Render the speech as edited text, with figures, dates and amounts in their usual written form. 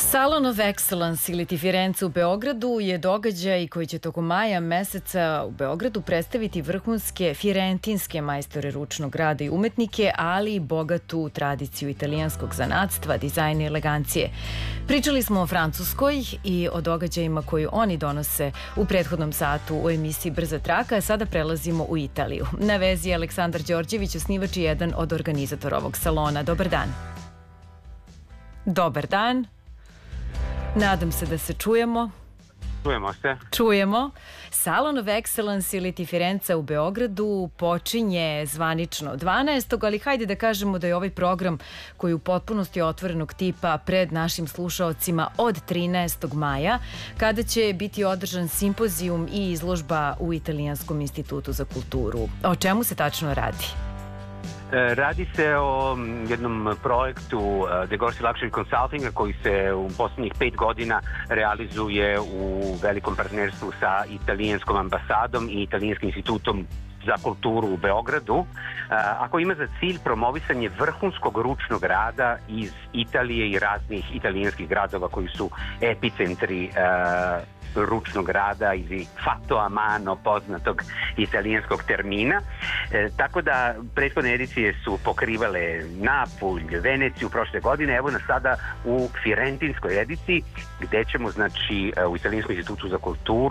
Salon of Excellence ili ti Firenze u Beogradu je događaj koji će tokom maja meseca u Beogradu predstaviti vrhunske firentinske majstore ručnog rada i umetnike, ali i bogatu tradiciju italijanskog zanatstva, dizajna i elegancije. Pričali smo o Francuskoj i o događajima koji oni donose u prethodnom satu u emisiji Brza traka, a sada prelazimo u Italiju. Na vezi je Aleksandar Đorđević, osnivač i jedan od organizatora ovog salona. Dobar dan. Dobar dan. Nadam se da se čujemo. Čujemo se. Čujemo. Salon of Excellence ili ti Firenze u Beogradu počinje zvanično 12. ali hajde da kažemo da je ovaj program koji je u potpunosti otvorenog tipa pred našim slušaocima od 13. maja, kada će biti održan simpozijum i izložba u Italijanskom institutu za kulturu. O čemu se tačno radi? Radi se o jednom projektu De Gorsi Luxury Consultinga koji se u posljednjih 5 godina realizuje u velikom partnerstvu sa italijanskom ambasadom i Italijanskim institutom za kulturu u Beogradu, a koji ima za cilj promovisanje vrhunskog ručnog rada iz Italije i raznih italijanskih gradova koji su epicentri ručnog rada ili fatto a mano poznatog italijanskog termina. Tako da prethodne edicije su pokrivale Napulj, Veneciju prošle godine, evo nas sada u firentinskoj ediciji gde ćemo, znači, u Italijanskom institutu za kulturu